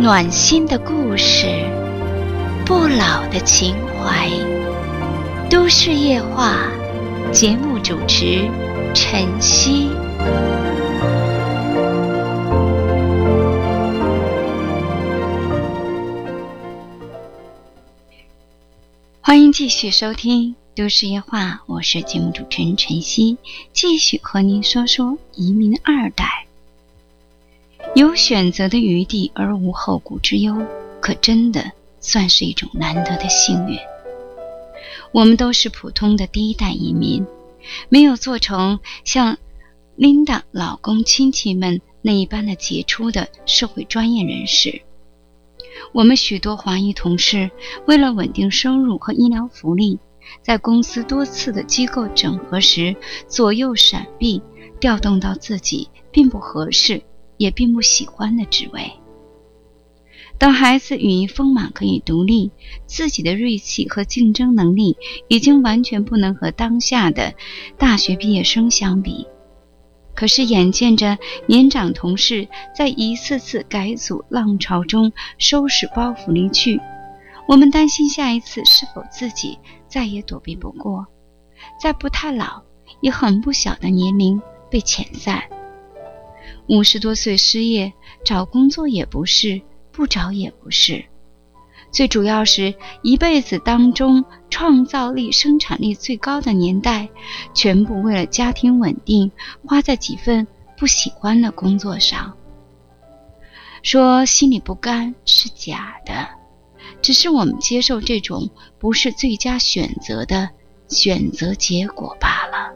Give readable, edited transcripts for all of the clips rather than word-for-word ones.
暖心的故事，不老的情怀。都市夜话，节目主持晨曦。欢迎继续收听都市夜话，我是节目主持人晨曦，继续和您说说移民二代。有选择的余地而无后顾之忧，可真的算是一种难得的幸运。我们都是普通的第一代移民，没有做成像琳达老公亲戚们那一般的杰出的社会专业人士。我们许多华裔同事为了稳定收入和医疗福利，在公司多次的机构整合时左右闪避，调动到自己并不合适也并不喜欢的职位。当孩子羽翼丰满可以独立，自己的锐气和竞争能力已经完全不能和当下的大学毕业生相比，可是眼见着年长同事在一次次改组浪潮中收拾包袱离去，我们担心下一次是否自己再也躲避不过，在不太老也很不小的年龄被遣散。50多岁失业，找工作也不是，不找也不是，最主要是一辈子当中创造力生产力最高的年代，全部为了家庭稳定花在几份不喜欢的工作上。说心里不甘是假的，只是我们接受这种不是最佳选择的选择结果罢了。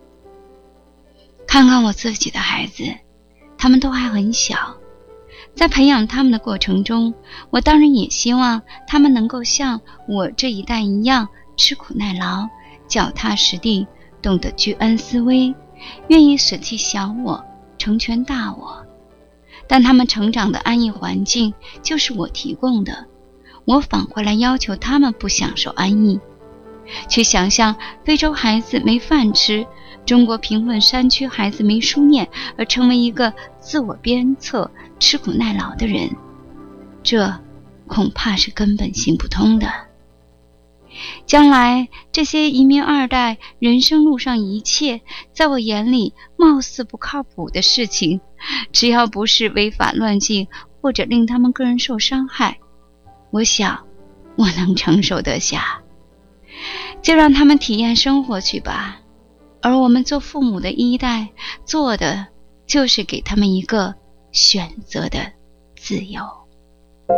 看看我自己的孩子，他们都还很小，在培养他们的过程中，我当然也希望他们能够像我这一代一样吃苦耐劳，脚踏实地，懂得居安思危，愿意舍弃小我，成全大我。但他们成长的安逸环境就是我提供的，我反过来要求他们不享受安逸。去想象非洲孩子没饭吃，中国贫困山区孩子没书念，而成为一个自我鞭策吃苦耐劳的人，这恐怕是根本行不通的。将来这些移民二代人生路上一切在我眼里貌似不靠谱的事情，只要不是违法乱纪或者令他们个人受伤害，我想我能承受得下。就让他们体验生活去吧，而我们做父母的一代做的就是给他们一个选择的自由。